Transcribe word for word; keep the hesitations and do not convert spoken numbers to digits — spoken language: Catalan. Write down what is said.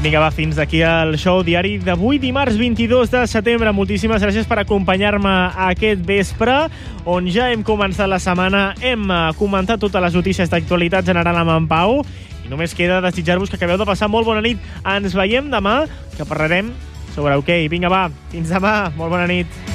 Vinga, va, fins aquí el show diari d'avui, dimarts vint-i-dos de setembre. Moltíssimes gràcies per acompanyar-me aquest vespre, on ja hem començat la setmana, hem comentat totes les notícies d'actualitat general amb en Pau, i només queda desitjar-vos que acabeu de passar molt bona nit. Ens veiem demà, que parlarem sobre hoquei. Vinga, va, fins demà, molt bona nit.